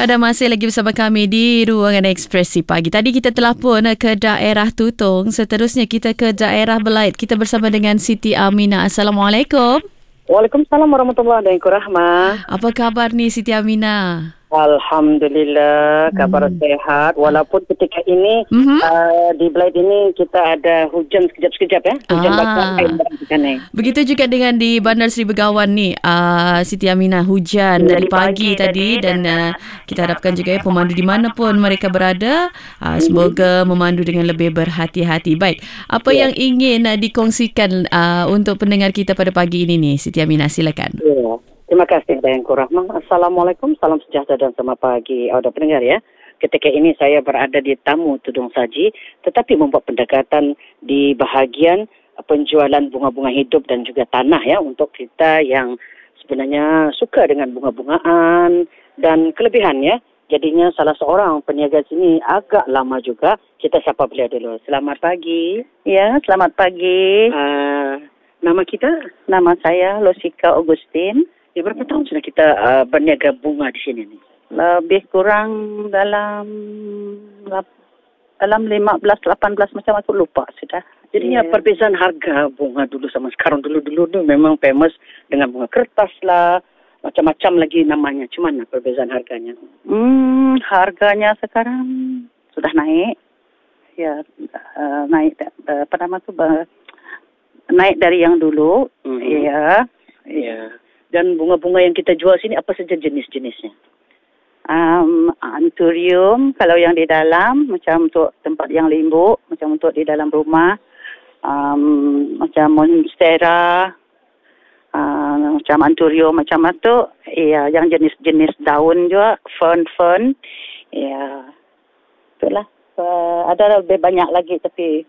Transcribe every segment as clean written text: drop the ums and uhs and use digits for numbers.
Ada masih lagi bersama kami di Ruangan Ekspresi Pagi. Tadi kita telah pun ke daerah Tutong. Seterusnya kita ke daerah Belait. Kita bersama dengan Siti Aminah. Assalamualaikum. Waalaikumsalam warahmatullahi wabarakatuh. Apa khabar ni Siti Aminah? Alhamdulillah, kabar sehat. Walaupun ketika ini di Belait ini kita ada hujan sekejap-sekejap ya. Hujan begitu juga dengan di Bandar Seri Begawan ni, Siti Aminah, hujan dari pagi tadi dan kita harapkan juga ya pemandu di mana pun mereka berada, semoga memandu dengan lebih berhati-hati. Baik, apa yang ingin dikongsikan untuk pendengar kita pada pagi ini ni, Siti Aminah, silakan. Ya. Terima kasih Dayanku Rahmah. Assalamualaikum, salam sejahtera dan selamat pagi. Ada pendengar ya. Ketika ini saya berada di Tamu Tudung Saji, tetapi membuat pendekatan di bahagian penjualan bunga-bunga hidup dan juga tanah ya, untuk kita yang sebenarnya suka dengan bunga-bungaan dan kelebihan ya. Jadinya salah seorang peniaga sini agak lama juga. Kita sapa beliau dulu. Selamat pagi. Ya, selamat pagi. Nama kita? Nama saya Losika Augustin. Ya, berapa tahun sudah kita berniaga bunga di sini nih? Lebih kurang dalam 15-18 macam aku lupa sudah. Jadinya perbezaan harga bunga dulu sama sekarang. Dulu tu memang famous dengan bunga kertas lah, macam-macam lagi namanya. Cuma perbezaan harganya? Harganya sekarang sudah naik. Ya, naik naik dari yang dulu. Ya. Dan bunga-bunga yang kita jual sini apa saja jenis-jenisnya? Anthurium kalau yang di dalam, macam untuk tempat yang limbuk, macam untuk di dalam rumah, macam monstera, macam anthurium macam itu. Ya, yang jenis-jenis daun juga, fern. Ya, itulah. Ada lebih banyak lagi tapi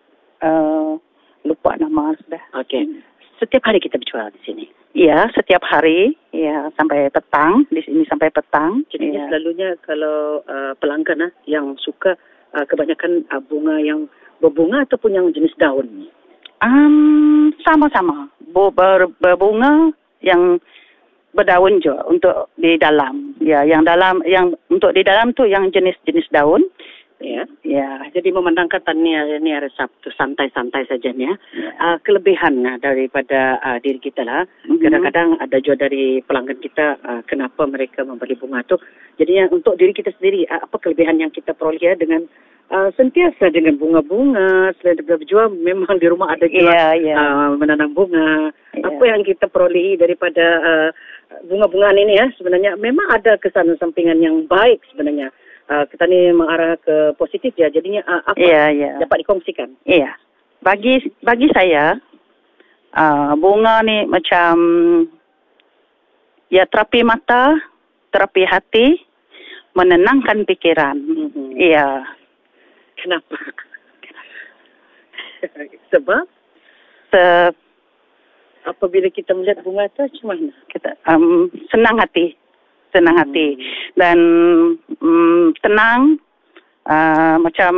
lupa nama sudah. Okey. Setiap hari kita berjual di sini? Ya, setiap hari. Ya, sampai petang. Di sini sampai petang. Jadi selalunya kalau pelanggan yang suka kebanyakan bunga yang berbunga ataupun yang jenis daun? Sama-sama. Berbunga yang berdaun juga untuk di dalam. Ya, yang untuk di dalam tu yang jenis-jenis daun. Ya. Jadi memandangkan ini hari Sabtu santai-santai saja ni ya. Kelebihan daripada diri kita lah. Kadang-kadang ada juga dari pelanggan kita kenapa mereka membeli bunga tu. Jadi untuk diri kita sendiri, apa kelebihan yang kita peroleh dengan sentiasa dengan bunga-bunga. Selain daripada berjual, memang di rumah ada juga menanam bunga. Apa yang kita peroleh daripada bunga-bungaan ini ya, sebenarnya memang ada kesan sampingan yang baik sebenarnya. Kita ni mengarah ke positif ya. Jadinya apa dapat dikongsikan? Iya. Bagi saya bunga ni macam ya terapi mata, terapi hati, menenangkan pikiran. Iya. Kenapa? Sebab apabila kita melihat bunga tu macam mana? Kita senang hati dan tenang, macam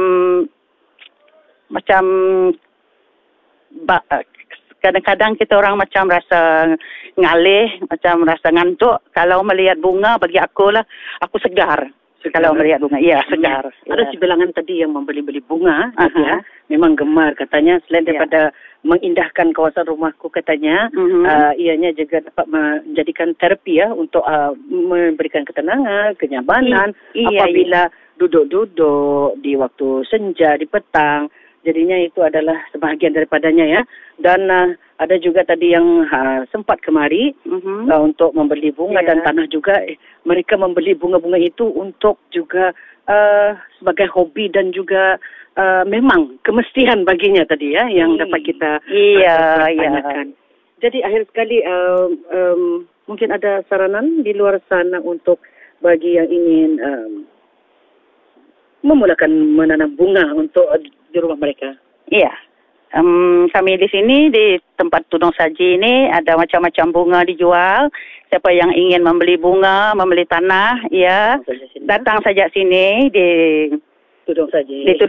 kadang-kadang kita orang macam rasa ngalih, macam rasa ngantuk. Kalau melihat bunga, bagi aku segar. Kalau melihat bunga, segar. Ada sebilangan tadi yang membeli-beli bunga, memang gemar katanya. Selain daripada mengindahkan kawasan rumahku katanya, ianya juga dapat menjadikan terapi ya untuk memberikan ketenangan, kenyamanan apabila duduk-duduk di waktu senja, di petang. Jadinya itu adalah sebahagian daripadanya ya. Dan ada juga tadi yang sempat kemari untuk membeli bunga dan tanah juga. Mereka membeli bunga-bunga itu untuk juga sebagai hobi dan juga memang kemestian baginya tadi ya yang dapat kita tanyakan. Jadi akhir sekali mungkin ada saranan di luar sana untuk bagi yang ingin memulakan menanam bunga untuk di rumah mereka. Iya. Kami di sini di tempat Tudung Saji ini ada macam-macam bunga dijual. Siapa yang ingin membeli bunga, membeli tanah, datang saja sini di Tudung Saji.